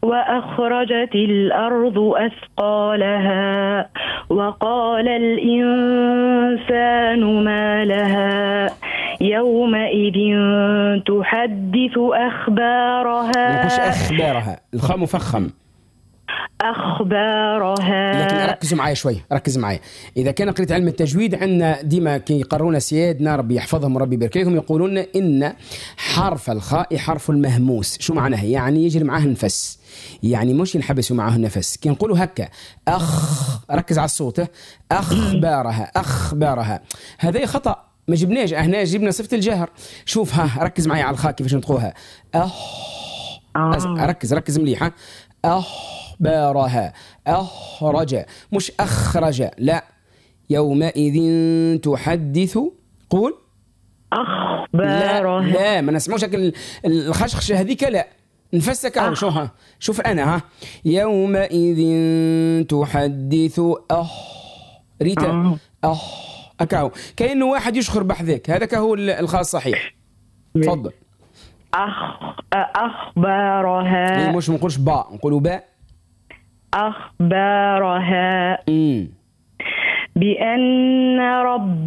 وأخرجت الأرض أثقالها وقال الإنسان ما لها يومئذ تحدث أخبارها. ما نقولش أخبارها، الخاء مفخم. أخبارها. لكن ركزوا معايا شوي، ركز معايا. إذا كان قريت علم التجويد عندنا ديما كي يقرونا سيادنا ربي يحفظهم وربي يبارك لهم يقولون إن حرف الخاء حرف المهموس. شو معناه؟ يعني يجري معاه النفس، يعني مش ينحبسوا معاه النفس. كي نقولوا هكا ركز على الصوت، أخبارها أخبارها، هذا خطأ، ما جبناش هنا، جبنا صفة الجهر. شوف ها، ركز معايا على الخاء كيفاش نطقوها. ركز مليح. أخبارها، أخرج مش أخرج، لا، يومئذ تحدث. قول أخبارها. لا ما نسمعوش الخشخشة هذيك، لا نفسك. شوها شوف أنا يومئذ تحدث ريتا أكاو، كأنه واحد يشخر بحذاك، هذاك هو الخاء الصحيح. تفضل. أخبارها. مش نقولش باء، نقولوا باء. أخبارها بأن رب